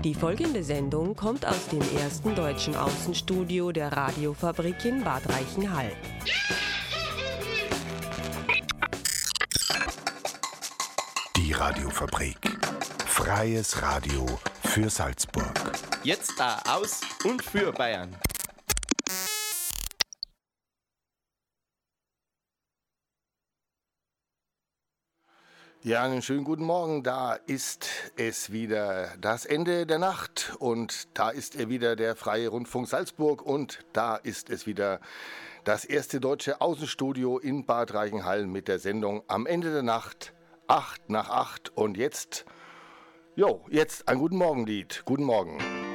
Die folgende Sendung kommt aus dem ersten deutschen Außenstudio der Radiofabrik in Bad Reichenhall. Die Radiofabrik. Freies Radio für Salzburg. Jetzt da aus und für Bayern. Ja, einen schönen guten Morgen. Da ist es wieder das Ende der Nacht und da ist er wieder, der Freie Rundfunk Salzburg, und da ist es wieder das erste deutsche Außenstudio in Bad Reichenhall mit der Sendung Am Ende der Nacht, 8 nach 8. Und jetzt ein Guten Morgen Lied. Guten Morgen.